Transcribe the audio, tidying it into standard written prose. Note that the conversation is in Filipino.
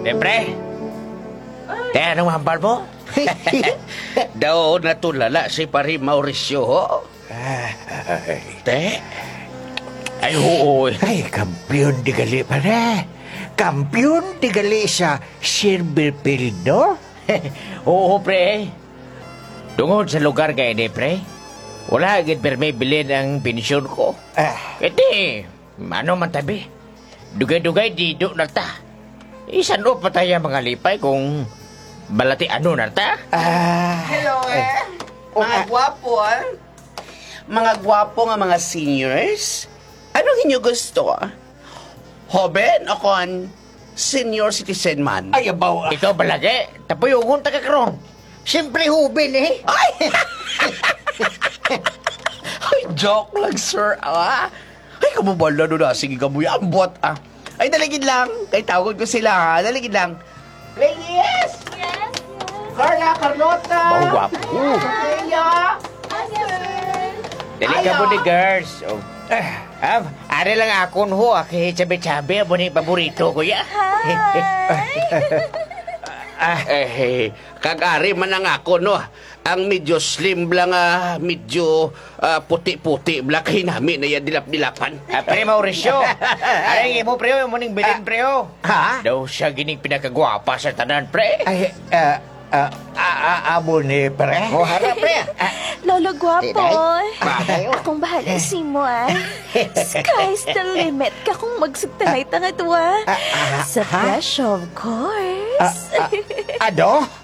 Siyempre. Anong hambal mo? Daw natulala si pari Mauricio, ho? Te? Ay, oo. Ay, kampiyon di gali pare. Kampiyon di gali sa Silverfield, no? Oo, pre. Tungod sa lugar kay ni, pre. Wala agad perme bilin ang pensyon ko. Kasi, ano man tabi. Dugay-dugay dito na ta. Isan o patay ang mga lipay kung balati ano na ta? Hello, Mga gwapo, Mga gwapo nga mga seniors. Anong inyo gusto, Hoben o kon senior citizen man? Ay, abaw. Ikaw balagi. Tapuyungon ta ka karon. Siyempre, hubin eh. Ay! Ay, joke lang, sir, Ay, kamabala doon sige kamuy, ambot, Ay, daligid lang. Kay tawag ko sila, Daligid lang. Ladies! Yes, Carla, Carlota! Bawap. Leia! Dali ka mo ni girls. Oh. Ari lang akon ho. Chabi-chabi. Abo ni paborito ko ya. Kag-ari man ang ako, no? Ang medyo slim lang, medyo puti-puti. Kay namin na yan dilap-dilapan. Pre Mauricio. Aray mo preo. Muning bilin preo. Ha? Daw siya gining pinakagwapa sa tanan pre. Ay, abo ni pare. Oh, harap pre. Lolo Guapo. Bakay. Akong bahala si mo, Sky's the limit. Kakong magsugtanay tanga to, Sa fresh, of course. Ado?